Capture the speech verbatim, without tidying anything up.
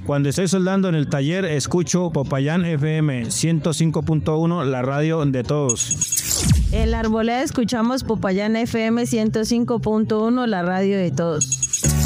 Cuando estoy soldando en el taller, escucho Popayán F M ciento cinco punto uno, la radio de todos. En la arboleda escuchamos Popayán F M ciento cinco punto uno, la radio de todos.